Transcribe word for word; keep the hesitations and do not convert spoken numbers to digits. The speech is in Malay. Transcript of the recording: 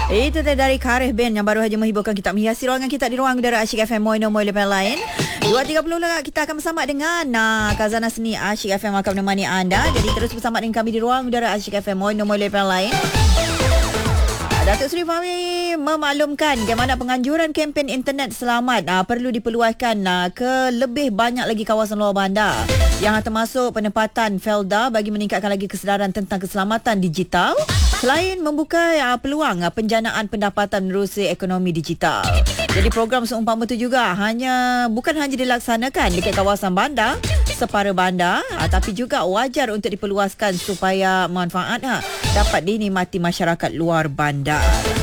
Itu tadi dari Kareh Band yang baru saja menghiburkan kita, menghiasi ruangan kita di ruang udara Asyik F M Moino Moile lain. dua tiga puluh lah kita akan bersama dengan nah, Khazanah Seni Asyik F M akan menemani anda. Jadi terus bersama dengan kami di ruang udara Asyik F M Moino Moile lain. Datuk Seri Fahmi memaklumkan bagaimana penganjuran kempen internet selamat uh, perlu diperluaskan uh, ke lebih banyak lagi kawasan luar bandar yang termasuk penempatan Felda bagi meningkatkan lagi kesedaran tentang keselamatan digital selain membuka uh, peluang uh, penjanaan pendapatan menerusi ekonomi digital. Jadi program seumpama itu juga hanya bukan hanya dilaksanakan dekat kawasan bandar, separa bandar, uh, tapi juga wajar untuk diperluaskan supaya manfaat uh, dapat dinikmati masyarakat luar bandar.